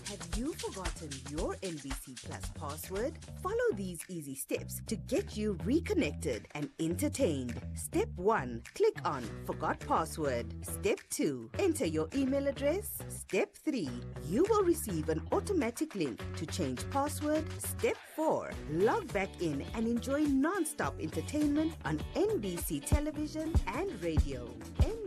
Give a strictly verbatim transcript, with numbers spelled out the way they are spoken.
Have you forgotten your N B C Plus password? Follow these easy steps to get you reconnected and entertained. Step one, click on Forgot Password. Step two, enter your email address. Step three, you will receive an automatic link to change password. Step four, log back in and enjoy non-stop entertainment on N B C television and radio. N